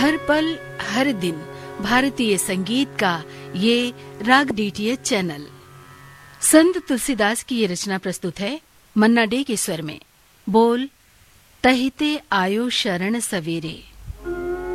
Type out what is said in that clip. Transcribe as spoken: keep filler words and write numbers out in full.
हर पल हर दिन भारतीय संगीत का ये राग डीटीएच चैनल। संत तुलसीदास की ये रचना प्रस्तुत है मन्ना डे के स्वर में। बोल तहिते आयो शरण सवेरे।